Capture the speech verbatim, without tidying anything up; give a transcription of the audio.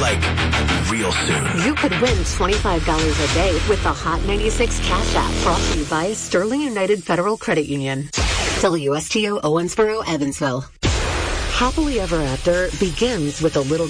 Like, real soon. You could win twenty-five dollars a day with the Hot ninety-six Cash App, brought to you by Sterling United Federal Credit Union. W S T O Owensboro, Evansville. Happily Ever After begins with a little